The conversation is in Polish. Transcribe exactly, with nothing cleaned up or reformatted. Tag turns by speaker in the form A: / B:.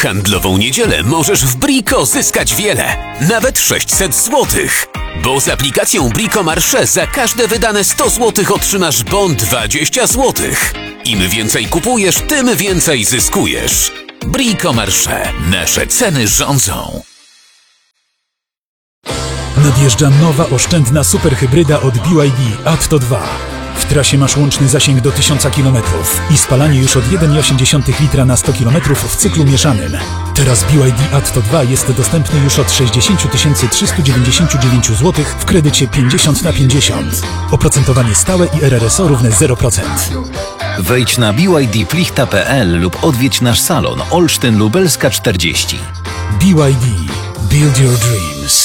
A: handlową niedzielę możesz w Brico zyskać wiele, nawet sześćset złotych. Bo z aplikacją Brico Marché za każde wydane sto złotych otrzymasz bon dwadzieścia złotych. Im więcej kupujesz, tym więcej zyskujesz. Brico Marché. Nasze ceny rządzą.
B: Nadjeżdża nowa oszczędna superhybryda od B Y D Atto dwa. W trasie masz łączny zasięg do tysiąca kilometrów i spalanie już od jeden przecinek osiem litra na sto kilometrów w cyklu mieszanym. Teraz B Y D Atto dwa jest dostępny już od sześćdziesiąt tysięcy trzysta dziewięćdziesiąt dziewięć złotych w kredycie pięćdziesiąt na pięćdziesiąt. Oprocentowanie stałe i R R S O równe zero procent.
C: Wejdź na b y d plichta kropka p l lub odwiedź nasz salon Olsztyn Lubelska czterdzieści.
B: B Y D. Build your dreams.